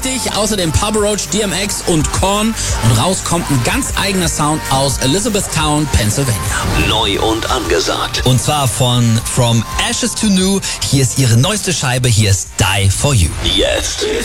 Außerdem Papa Roach, DMX und Korn. Und raus kommt ein ganz eigener Sound aus Elizabethtown, Pennsylvania. Neu und angesagt. Und zwar von From Ashes to New. Hier ist ihre neueste Scheibe. Hier ist Die For You. Jetzt.